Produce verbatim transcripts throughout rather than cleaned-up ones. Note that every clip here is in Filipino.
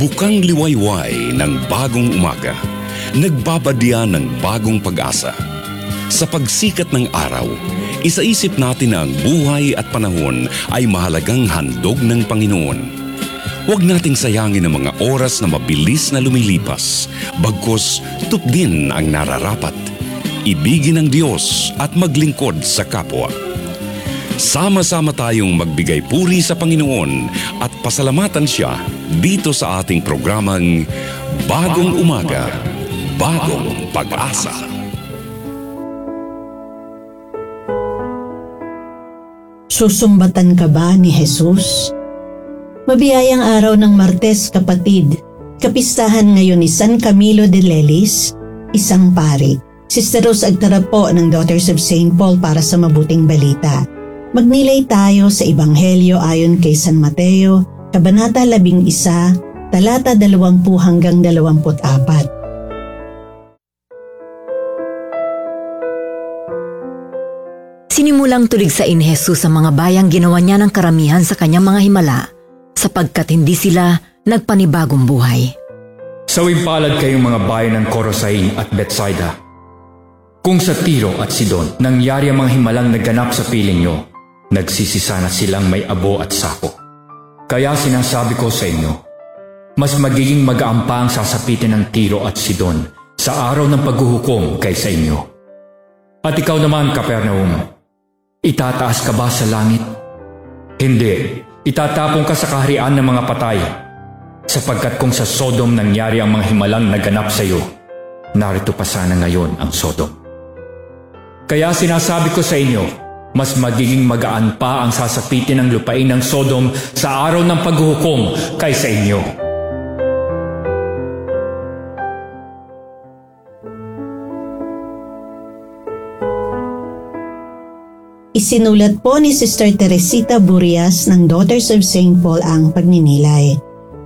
Bukang liwayway ng bagong umaga, nagbabadya ng bagong pag-asa. Sa pagsikat ng araw, isaisip natin na ang buhay at panahon ay mahalagang handog ng Panginoon. Huwag nating sayangin ang mga oras na mabilis na lumilipas, bagkus tupdin ang nararapat. Ibigin ang Diyos at maglingkod sa kapwa. Sama-sama tayong magbigay puri sa Panginoon at pasalamatan Siya dito sa ating programang Bagong Umaga, Bagong Pag-asa. Susumbatan ka ba ni Jesus? Mabiyayang araw ng Martes, kapatid. Kapistahan ngayon ni San Camilo de Lelis, isang pari. Sister Rose Agtara po ng Daughters of Saint Paul para sa mabuting balita. Magnilay tayo sa Ebanghelyo ayon kay San Mateo, Kabanata labing isa, talata dalawampu hanggang dalawamput apat. Sinimulang tuligsain ni Jesus sa mga bayang ginawa niya ng karamihan sa kanyang mga himala, sapagkat hindi sila nagpanibagong buhay. Sawimpalad kayong mga bayan ng Corosain at Bethsaida. Kung sa Tiro at Sidon nangyari ang mga himalang naganap sa piling nyo, nagsisisana silang may abo at sako. Kaya sinasabi ko sa inyo, mas magiging mag-aampa ang sasapitin ng Tiro at Sidon sa araw ng paghuhukom kaysa inyo. At ikaw naman, Capernaum, itataas ka ba sa langit? Hindi, itatapong ka sa kaharian ng mga patay, sapagkat kung sa Sodom nangyari ang mga himalang naganap sa iyo, narito pa sana ngayon ang Sodom. Kaya sinasabi ko sa inyo, mas magiging magaan pa ang sasapitin ng lupain ng Sodom sa araw ng paghuhukom kaysa inyo. Isinulat po ni Sister Teresita Burias ng Daughters of Saint Paul ang pagninilay.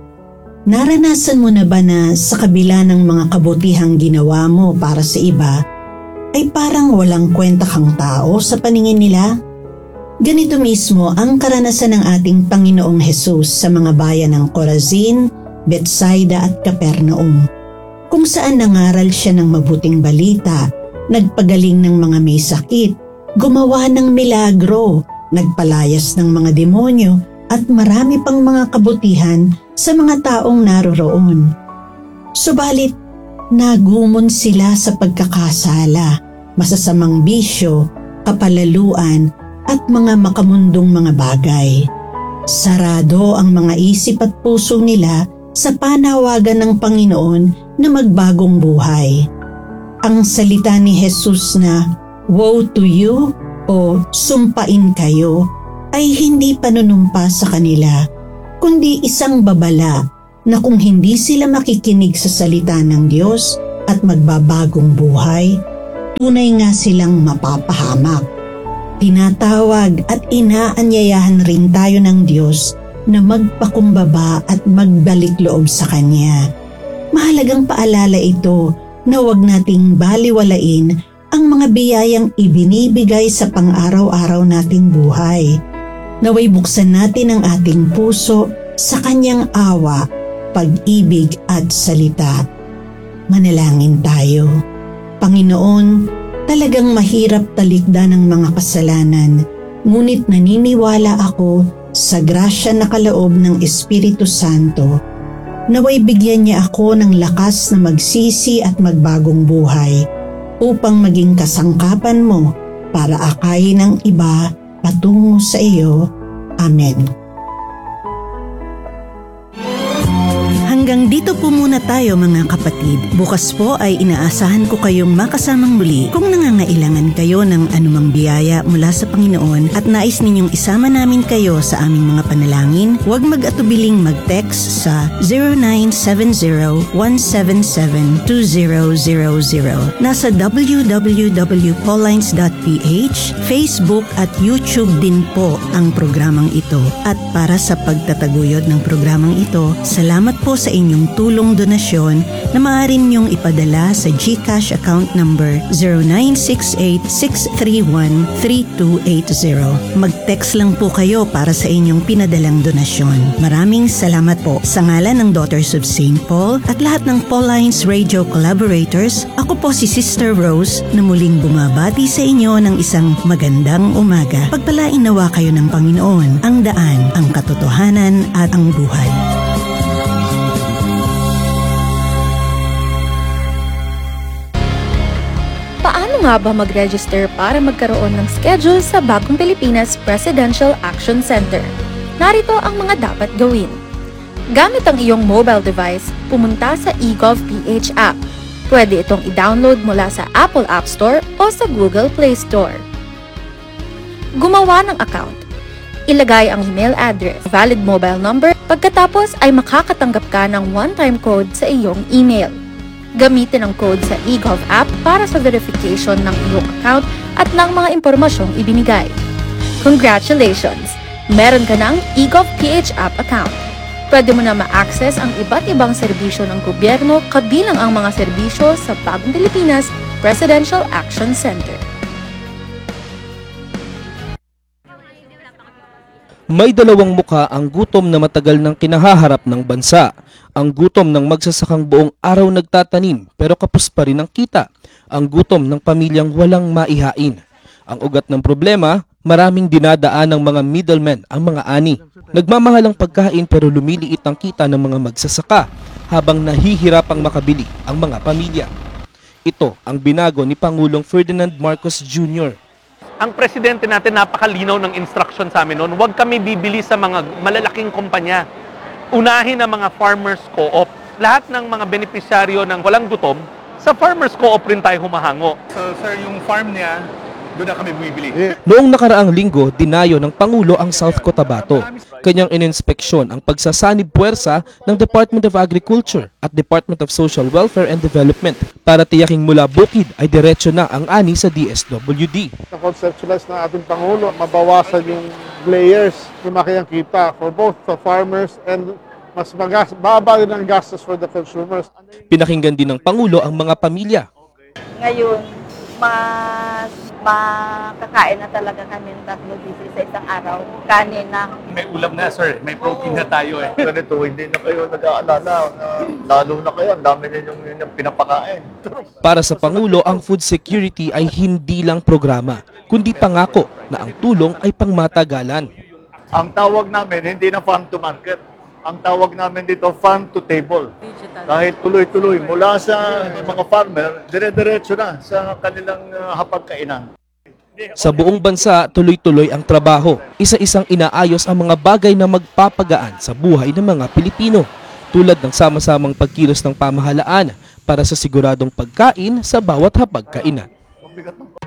Naranasan mo na ba na sa kabila ng mga kabutihang ginawa mo para sa iba, ay parang walang kwenta kang tao sa paningin nila? Ganito mismo ang karanasan ng ating Panginoong Jesus sa mga bayan ng Corazin, Bethsaida at Capernaum, kung saan nangaral siya ng mabuting balita, nagpagaling ng mga may sakit, gumawa ng milagro, nagpalayas ng mga demonyo at marami pang mga kabutihan sa mga taong naroroon. Subalit, nagumon sila sa pagkakasala, masasamang bisyo, kapalaluan at mga makamundong mga bagay. Sarado ang mga isip at puso nila sa panawagan ng Panginoon na magbagong buhay. Ang salita ni Jesus na, "Woe to you" o "Sumpain kayo" ay hindi panunumpa sa kanila, kundi isang babala na kung hindi sila makikinig sa salita ng Diyos at magbabagong buhay, tunay nga silang mapapahamak. Tinatawag at inaanyayahan rin tayo ng Diyos na magpakumbaba at magbalik loob sa Kanya. Mahalagang paalala ito na huwag nating baliwalain ang mga biyayang ibinibigay sa pang-araw-araw nating buhay. Naway buksan natin ang ating puso sa Kanyang awa, pag-ibig at salita. Manalangin tayo. Panginoon, talagang mahirap talikdan ng mga kasalanan, ngunit naniniwala ako sa grasya na kaloob ng Espiritu Santo. Naway bigyan niya ako ng lakas na magsisi at magbagong buhay upang maging kasangkapan mo para akayin ng iba patungo sa iyo. Amen. Hanggang dito po muna tayo mga kapatid. Bukas po ay inaasahan ko kayong makasamang muli kung nangangailangan kayo ng anumang biyaya mula sa Panginoon at nais ninyong isama namin kayo sa aming mga panalangin. Huwag mag-atubiling mag-text sa zero nine seven zero one seven seven two zero zero zero. Nasa w w w dot paulines dot p h, Facebook at YouTube din po ang programang ito. At para sa pagtataguyod ng programang ito, salamat po sa inyong tulong donasyon na maaari niyong ipadala sa GCash account number zero nine six eight six three one three two eight zero. Mag-text lang po kayo para sa inyong pinadalang donasyon. Maraming salamat po. Sa ngalan ng Daughters of Saint Paul at lahat ng Paulines Radio collaborators, ako po si Sister Rose na muling bumabati sa inyo ng isang magandang umaga. Pagpalain nawa kayo ng Panginoon, ang daan, ang katotohanan at ang buhay. Paano nga ba mag-register para magkaroon ng schedule sa Bagong Pilipinas Presidential Action Center? Narito ang mga dapat gawin. Gamit ang iyong mobile device, pumunta sa eGovPH app. Pwede itong i-download mula sa Apple App Store o sa Google Play Store. Gumawa ng account. Ilagay ang email address, valid mobile number, pagkatapos ay makakatanggap ka ng one-time code sa iyong email. Gamitin ang code sa eGov app para sa verification ng iyong account at ng mga impormasyong ibinigay. Congratulations! Meron ka ng eGovPH app account. Pwede mo na ma-access ang iba't ibang serbisyo ng gobyerno kabilang ang mga serbisyo sa Bagong Pilipinas Presidential Action Center. May dalawang muka ang gutom na matagal nang kinahaharap ng bansa. Ang gutom ng magsasakang buong araw nagtatanim pero kapos pa rin ang kita. Ang gutom ng pamilyang walang maihain. Ang ugat ng problema, maraming dinadaan ng mga middlemen ang mga ani. Nagmamahal ang pagkain pero lumiliit ang kita ng mga magsasaka habang nahihirapang makabili ang mga pamilya. Ito ang binago ni Pangulong Ferdinand Marcos Junior Ang presidente natin napakalinaw ng instruction sa amin noon, huwag kami bibili sa mga malalaking kumpanya. Unahin ang mga farmers co-op. Lahat ng mga benepisyaryo ng walang gutom, sa farmers co-op rin tayo humahango. So sir, yung farm niya, doon na kami bumibili. Noong nakaraang linggo, dinayo ng Pangulo ang South Cotabato. Kanyang ininspeksyon ang pagsasanib puwersa ng Department of Agriculture at Department of Social Welfare and Development para tiyaking mula bukid ay diretso na ang ani sa D S W D. Na-conceptualize ng ating Pangulo, mabawasan yung layers, lumaki ang kita for both the farmers and mas magas, baba rin ang gastos for the consumers. Pinakinggan din ng Pangulo ang mga pamilya. Ngayon, mas makakain na talaga kami ng tatlo beses sa isang araw. Kanin na. May ulam na sir, may protein na tayo eh. Ganito, hindi na kayo nag-aalala. Uh, lalo na kayo, ang dami ninyong yung pinapakain. Para sa Pangulo, ang food security ay hindi lang programa, kundi pangako na ang tulong ay pangmatagalan. Ang tawag namin, hindi na farm to market. Ang tawag namin dito, farm to table. Dahil tuloy-tuloy, mula sa mga farmer, dire-diretso na sa kanilang uh, hapagkainan. Sa buong bansa, tuloy-tuloy ang trabaho. Isa-isang inaayos ang mga bagay na magpapagaan sa buhay ng mga Pilipino, tulad ng sama-samang pagkilos ng pamahalaan para sa siguradong pagkain sa bawat hapagkainan.